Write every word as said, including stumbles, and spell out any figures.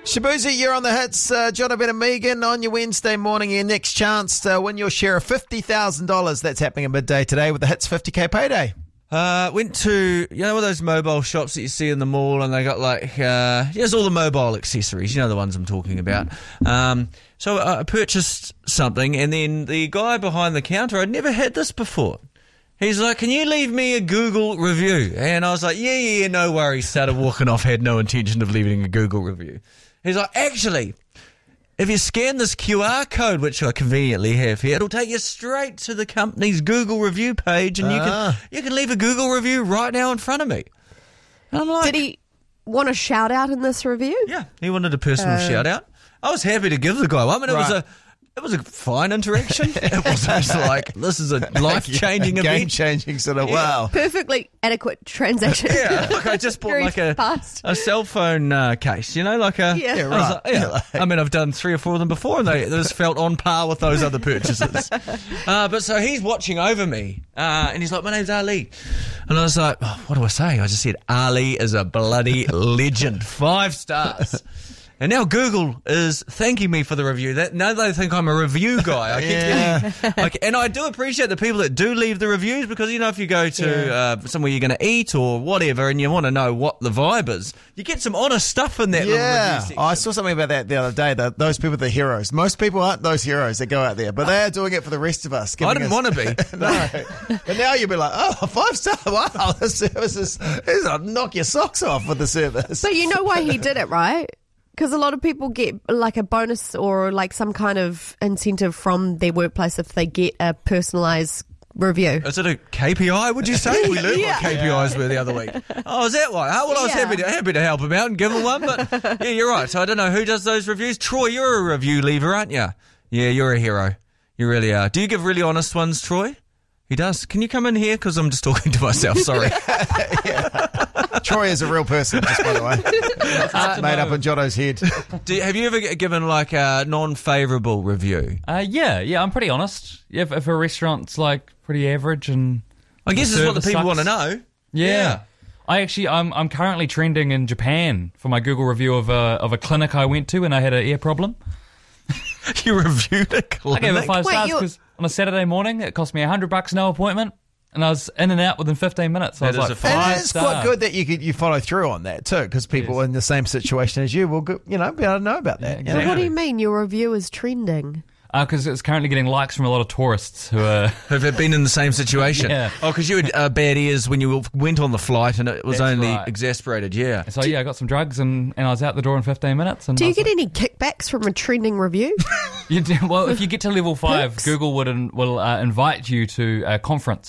Shabuzi, you're on the hits. Uh, Jonathan and Megan on your Wednesday morning. Your next chance to win your share of fifty thousand dollars. That's happening at midday today with the Hits fifty K payday. Uh, went to, you know, all those mobile shops that you see in the mall, and they got like, uh, here's all the mobile accessories, you know, the ones I'm talking about. Um, so I purchased something, and then the guy behind the counter, I'd never had this before. He's like, can you leave me a Google review? And I was like, yeah, yeah, yeah, no worries. Started walking off, had no intention of leaving a Google review. He's like, actually, if you scan this Q R code, which I conveniently have here, it'll take you straight to the company's Google review page, and you Ah. can you can leave a Google review right now in front of me. And I'm like, Did he want a shout out in this review? yeah, he wanted a personal Uh, shout out. I was happy to give the guy one. I mean, it was Right. a it was a fine interaction. It wasn't like this is a life changing Game event. changing sort of, Yeah. wow. Perfectly adequate transaction. Yeah, like I just bought Very like a fast. a cell phone uh, case, you know, like a. Yeah. Yeah, I was right. like, yeah. I mean, I've done three or four of them before, and they this felt on par with those other purchases. Uh, but so he's watching over me, uh, and he's like, "My name's Ali," and I was like, oh, "What do I say?" I just said, "Ali is a bloody legend, five stars." And now Google is thanking me for the review. That now they think I'm a review guy. I keep Yeah. getting, like, and I do appreciate the people that do leave the reviews, because you know, if you go to Yeah. uh, somewhere you're going to eat or whatever, and you want to know what the vibe is, you get some honest stuff in that little Yeah, review section. oh, I saw something about that the other day. The, those people are the heroes. Most people aren't those heroes that go out there, but they are doing it for the rest of us. I giving didn't us- want to be. No, but now you'll be like, oh, five star. Wow, the service is, is I'll knock your socks off with the service. So you know why he did it, right? Because a lot of people get like a bonus or like some kind of incentive from their workplace if they get a personalised review. Is it a K P I, would you say? We learned Yeah. what K P Is were the other week. Oh, is that why? Oh, well, I was Yeah. happy to, happy to help him out and give him one, but yeah, you're right. So I don't know who does those reviews. Troy, you're a review leaver, aren't you? Yeah, you're a hero. You really are. Do you give really honest ones, Troy? He does. Can you come in here? Because I'm just talking to myself, sorry. Troy is a real person, just by the way. It's made up in Jono's head. Do you, have you ever g- given like a non-favourable review? Uh, yeah, yeah, I'm pretty honest. If, if a restaurant's like pretty average and I guess the this is what the service people want to sucks. know. Yeah. Yeah. I actually, I'm I'm currently trending in Japan for my Google review of a of a clinic I went to when I had an ear problem. You reviewed a I clinic? gave it five Wait, stars you're- because on a Saturday morning it cost me a hundred bucks no appointment, and I was in and out within fifteen minutes. So That I was is like, a And five it's star. quite good that you could, you follow through on that too, because people Yes. in the same situation as you will, go, you know, be able to know about that. Yeah, you know? What do you mean your review is trending? Because it's currently getting likes from a lot of tourists who are. Have been in the same situation? Yeah. Oh, because you had uh, bad ears when you went on the flight, and it was That's only right. exasperated. Yeah. So yeah, I got some drugs and, and I was out the door in fifteen minutes. And Do I you was get like- any kickbacks from a trending review? You do, well, if you get to level five, Perks? Google would in, will uh, invite you to a conference.